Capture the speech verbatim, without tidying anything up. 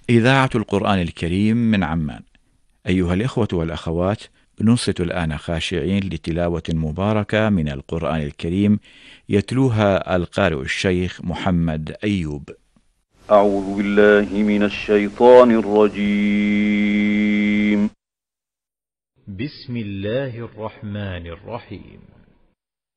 إذاعة القرآن الكريم من عمان. أيها الإخوة والأخوات، ننصت الآن خاشعين لتلاوة مباركة من القرآن الكريم يتلوها القارئ الشيخ محمد أيوب. أعوذ بالله من الشيطان الرجيم. بسم الله الرحمن الرحيم.